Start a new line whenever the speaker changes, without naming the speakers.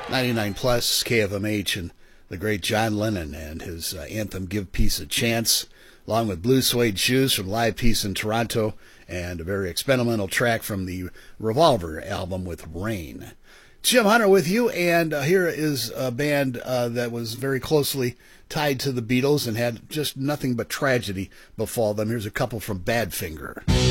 99 plus KFMH and the great John Lennon and his anthem Give Peace a Chance, along with Blue Suede Shoes from Live Peace in Toronto, and a very experimental track from the Revolver album with Rain. Jim Hunter with you, and here is a band that was very closely tied to the Beatles and had just nothing but tragedy befall them. Here's a couple from Badfinger.